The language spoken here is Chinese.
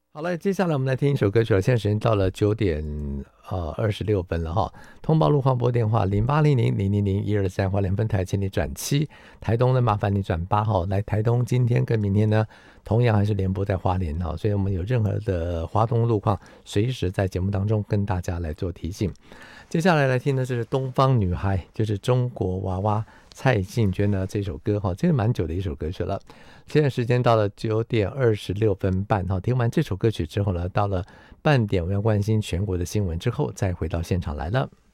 好了，接下来我们来听一首歌曲了。现在时间到了9点26分了哈。通报路况拨电话0800000123，花莲分台请你转7，台东呢麻烦你转8号。来台东今天跟明天呢，同样还是联播在花莲哈，所以我们有任何的花东路况，随时在节目当中跟大家来做提醒。接下来来听的就是东方女孩，就是中国娃娃蔡幸娟的这首歌哈，这个蛮久的一首歌曲了。现在时间到了9点26分半哈，听完这首歌曲之后呢，到了半点我要关心全国的新闻之后，再回到现场来了。